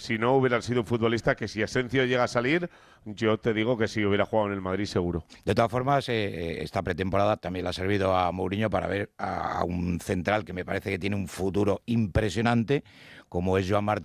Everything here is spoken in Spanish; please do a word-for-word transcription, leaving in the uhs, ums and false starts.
si no hubiera sido un futbolista que si Asencio llega a salir, yo te digo que si hubiera jugado en el Madrid seguro. De todas formas, eh, esta pretemporada también le ha servido a Mourinho para ver a, a un central que me parece que tiene un futuro impresionante, como es Joan Martí.